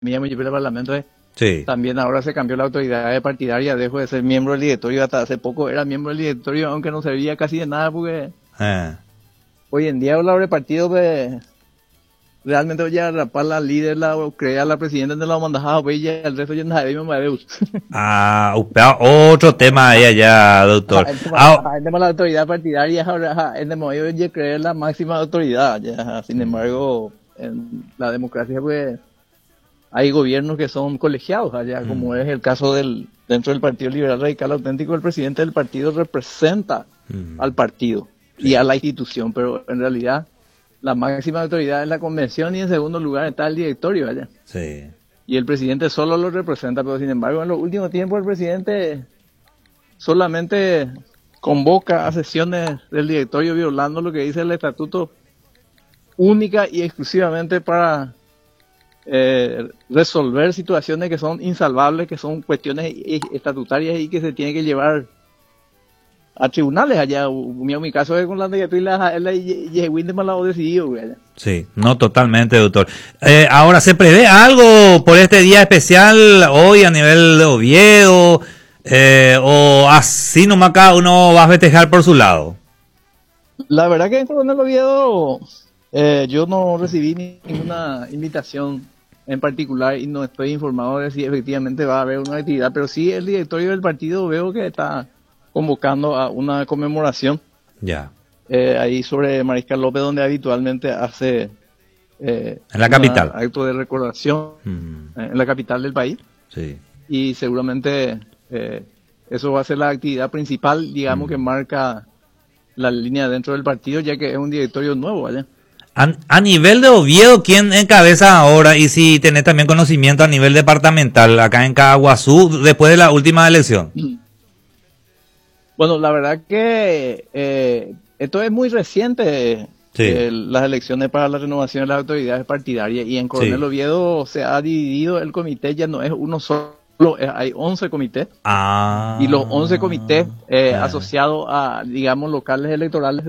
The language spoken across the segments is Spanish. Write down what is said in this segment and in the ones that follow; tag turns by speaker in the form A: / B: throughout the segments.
A: Mía municipal del Parlamento.
B: Sí.
A: También ahora se cambió la autoridad partidaria, dejó de ser miembro del directorio, hasta hace poco era miembro del directorio, aunque no servía casi de nada, porque hoy en día la partido realmente voy a rapar la líder, o crear la presidenta de la mandajada, pues ya el resto ya no sabemos más de
B: otro tema ahí allá, doctor.
A: El tema de la autoridad partidaria, ahora el de ya creer la máxima autoridad, ya. Sin embargo, en la democracia, pues, hay gobiernos que son colegiados allá, como es el caso dentro del Partido Liberal Radical Auténtico, el presidente del partido representa al partido y a la institución, pero en realidad la máxima autoridad es la convención y en segundo lugar está el directorio allá.
B: Sí.
A: Y el presidente solo lo representa, pero sin embargo en los últimos tiempos el presidente solamente convoca a sesiones del directorio violando lo que dice el estatuto única y exclusivamente para resolver situaciones que son insalvables, que son cuestiones estatutarias y que se tienen que llevar a tribunales allá. Mi caso es con la legislatura la decidido.
B: Sí, no, totalmente, doctor. Ahora, ¿se prevé algo por este día especial hoy a nivel de Oviedo? ¿O así nomás cada uno va a festejar por su lado?
A: La verdad que en Coronel Oviedo yo no recibí ninguna invitación en particular y no estoy informado de si efectivamente va a haber una actividad, pero sí el directorio del partido veo que está convocando a una conmemoración.
B: Ya.
A: Ahí sobre Mariscal López, donde habitualmente hace
B: en la capital.
A: Acto de recordación en la capital del país.
B: Sí.
A: Y seguramente eso va a ser la actividad principal, digamos, que marca la línea dentro del partido, ya que es un directorio nuevo allá.
B: A nivel de Oviedo, ¿quién encabeza ahora? Y si tenés también conocimiento a nivel departamental, acá en Caguazú, después de la última elección.
A: Bueno, la verdad que esto es muy reciente, las elecciones para la renovación de las autoridades partidarias, y en Coronel Oviedo se ha dividido el comité, ya no es uno solo, hay 11 comités, y los 11 comités asociados a, digamos, locales electorales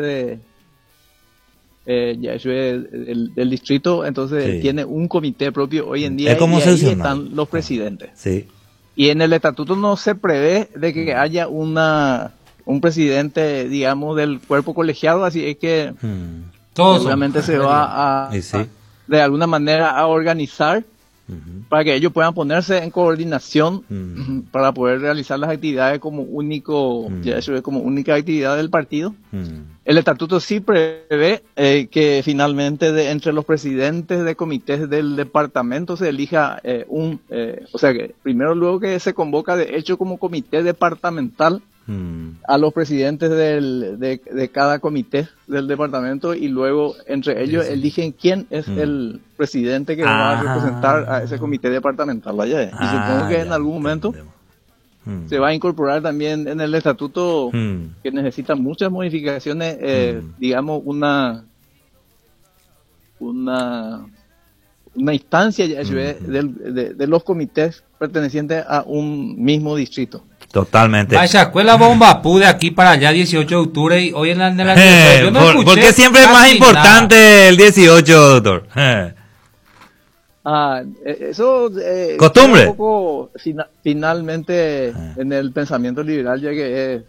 A: del distrito, entonces tiene un comité propio hoy en día, y ahí están los presidentes.
B: Sí.
A: Y en el estatuto no se prevé de que haya un presidente, digamos, del cuerpo colegiado, así es que seguramente se va de alguna manera a organizar para que ellos puedan ponerse en coordinación para poder realizar las actividades como como única actividad del partido. El estatuto sí prevé que finalmente entre los presidentes de comités del departamento se elija o sea que primero luego que se convoca de hecho como comité departamental a los presidentes de cada comité del departamento, y luego entre ellos eligen quién es el presidente que va a representar a ese comité departamental allá. Y supongo que en algún momento se va a incorporar también en el estatuto, que necesita muchas modificaciones, digamos una instancia de los comités pertenecientes a un mismo distrito.
B: Totalmente.
C: Vaya escuela bomba pude aquí para allá 18 de octubre y hoy en la yo no escuché.
B: ¿Por qué siempre es más importante nada el 18, doctor?
A: Eso
B: costumbre.
A: Un poco finalmente en el pensamiento liberal, ya que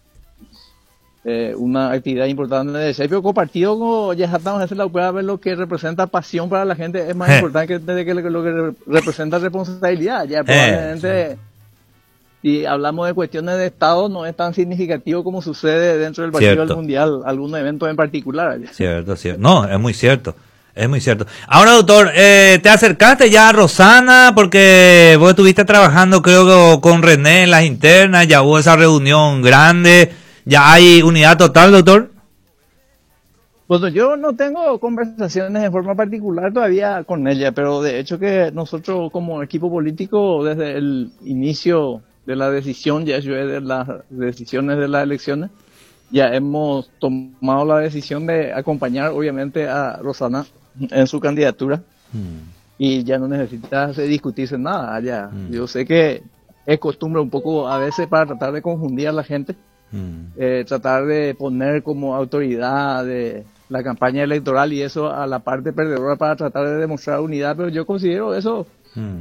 A: es una actividad importante de ese propio partido, como ya estamos en la puede ver lo que representa pasión para la gente es más importante que lo que representa responsabilidad. Ya probablemente si hablamos de cuestiones de Estado, no es tan significativo como sucede dentro del Partido del Mundial, algún evento en particular.
B: Cierto. No, es muy cierto. Es muy cierto. Ahora, doctor, ¿te acercaste ya a Rosana? Porque vos estuviste trabajando, creo, con René en las internas, ya hubo esa reunión grande, ¿ya hay unidad total, doctor?
A: Bueno, yo no tengo conversaciones en forma particular todavía con ella, pero de hecho que nosotros como equipo político, desde el inicio de la decisión, de las decisiones de las elecciones, ya hemos tomado la decisión de acompañar obviamente a Rosana en su candidatura y ya no necesita discutirse nada ya. Yo sé que es costumbre un poco a veces para tratar de confundir a la gente, tratar de poner como autoridad de la campaña electoral y eso a la parte perdedora para tratar de demostrar unidad, pero yo considero eso